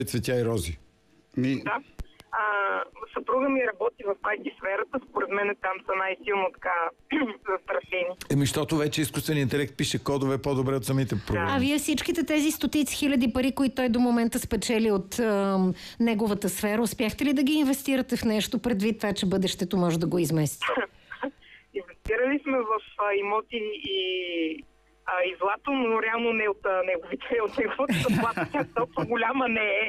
Цветя и рози. Да. Съпруга ми работи в IT сферата, според мен там са най-силно така застрашени. Защото вече изкуственият интелект пише кодове по-добре от самите програми. А вие всичките тези стотици хиляди пари, които той до момента спечели от неговата сфера, успяхте ли да ги инвестирате в нещо, предвид това, че бъдещето може да го измести? Инвестирали сме в имоти и злато, но реално не от неговата заплата. Тя толкова голяма не е.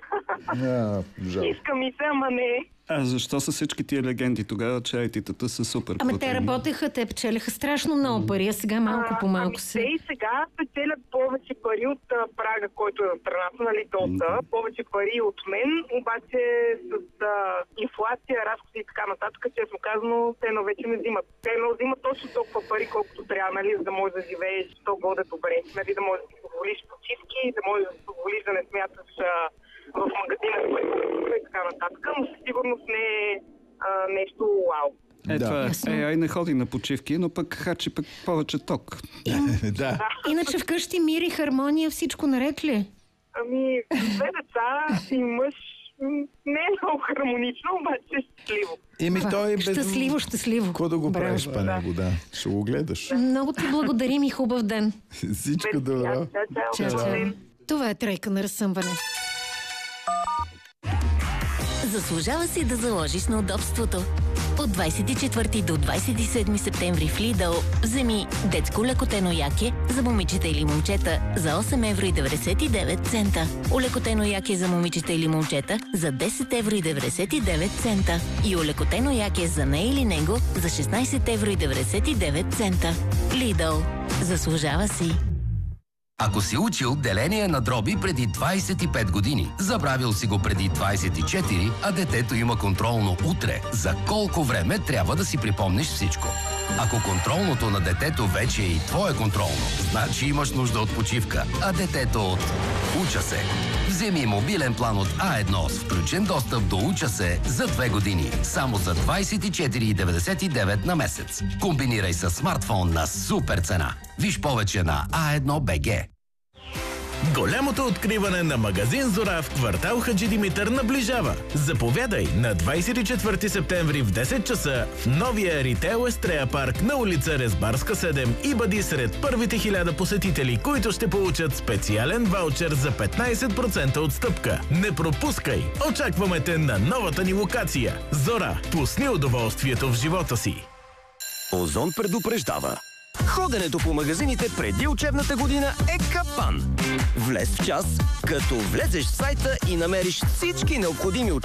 Иска ми се, ама не е. А защо са всички тия легенди тогава, че IT-тата са супер платени? Те работеха, те печелиха страшно много пари, а сега малко по малко се... Те и сега печелят повече пари от прага, който е в страната, нали, повече пари от мен, обаче с инфлация, разходи и така нататък, честно казано, те вече не взимат. Те не взимат точно толкова пари, колкото трябва, нали, за да можеш да живееш 100 года добре, нали, да можеш да си позволиш почивки, да можеш да си позволиш да не смяташ в магазина и така нататък, но със сигурност не е нещо вау. Това AI не ходи на почивки, но пък хачи пък повече ток. Да. Иначе вкъщи мир и хармония, всичко наред ли? Ами, две деца и мъж не е много хармонично, обаче щастливо. Той е Щастливо. Какво да го правиш по него, да. Ще го гледаш. Много ти благодарим и хубав ден. Всичко добро. Чао. Това е Тройка на разсъмване. Заслужава си да заложиш на удобството. От 24 до 27 септември в Lidl вземи детско лекотено яке за момичета или момчета за 8,99 евро. Олекотено яке за момичета или момчета за 10,99 евро. И олекотено яке за нея или него за 16,99 евро. Lidl. Заслужава си. Ако си учил деление на дроби преди 25 години, забравил си го преди 24, а детето има контролно утре, за колко време трябва да си припомниш всичко? Ако контролното на детето вече е и твое контролно, значи имаш нужда от почивка, а детето от Уча се. Вземи мобилен план от А1 с включен достъп до Уча се за 2 години, само за 24,99 на месец. Комбинирай с смартфон на супер цена. Виж повече на A1BG. Голямото откриване на магазин Зора в квартал Хаджи Димитър наближава. Заповядай на 24 септември в 10 часа в новия ритейл Естрея парк на улица Резбарска 7 и бъди сред първите 1000 посетители, които ще получат специален ваучер за 15% отстъпка. Не пропускай! Очакваме те на новата ни локация. Зора, пусни удоволствието в живота си. Озон предупреждава. Ходенето по магазините преди учебната година е капан. Влез в час, като влезеш в сайта и намериш всички необходими